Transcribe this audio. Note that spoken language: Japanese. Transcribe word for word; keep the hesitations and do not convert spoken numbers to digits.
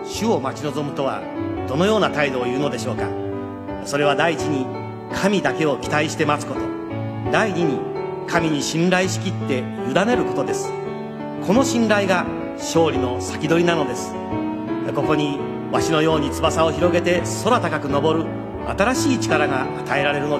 主を待ち望むとはどのような態度を言うのでしょうか。それは第一に神だけを期待して待つこと、第二に神に信頼しきって委ねることです。この信頼が勝利の先取りなのです。ここにわしのように翼を広げて空高く昇る新しい力が与えられるのです。